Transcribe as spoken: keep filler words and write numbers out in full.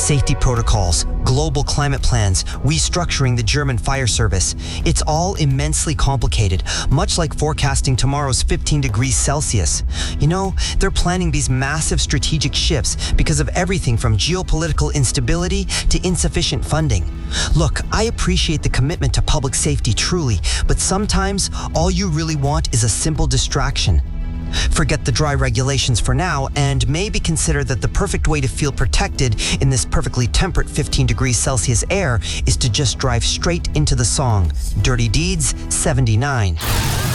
Safety protocols, global climate plans, restructuring the German fire service. It's all immensely complicated, much like forecasting tomorrow's fifteen degrees Celsius. You know, they're planning these massive strategic shifts because of everything from geopolitical instability to insufficient funding. Look, I appreciate the commitment to public safety truly, but sometimes all you really want is a simple distraction. Forget the dry regulations for now and maybe consider that the perfect way to feel protected in this perfectly temperate fifteen degrees Celsius air is to just drive straight into the song, Dirty Deeds seventy-nine.